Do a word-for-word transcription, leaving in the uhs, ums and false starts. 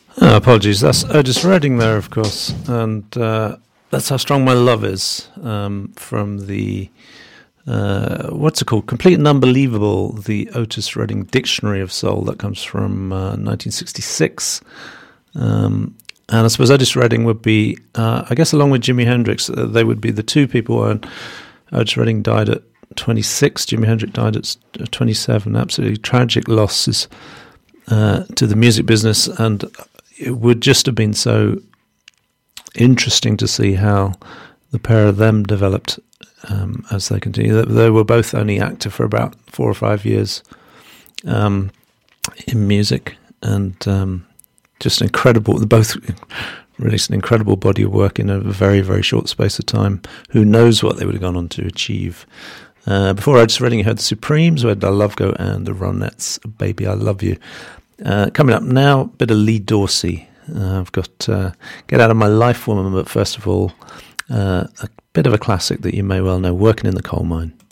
Oh, apologies. That's Otis Redding there, of course, and uh, that's How Strong My Love Is, um, from the uh, what's it called? Complete and Unbelievable, the Otis Redding Dictionary of Soul that comes from uh, nineteen sixty-six. Um, and I suppose Otis Redding would be, uh, I guess, along with Jimi Hendrix, uh, they would be the two people. When Otis Redding died at twenty-six, Jimi Hendrix died at twenty-seven. Absolutely tragic losses uh, to the music business, and it would just have been so interesting to see how the pair of them developed um, as they continue. They were both only active for about four or five years um, in music, and um, just incredible. They both released an incredible body of work in a very, very short space of time. Who knows what they would have gone on to achieve. Uh, before Otis Redding, you heard the Supremes, where I Love Go, and the Ronettes, Baby I Love You. Uh, coming up now, a bit of Lee Dorsey. Uh, I've got uh, Get Out of My Life Woman, but first of all, uh, a bit of a classic that you may well know, Working in the Coal Mine.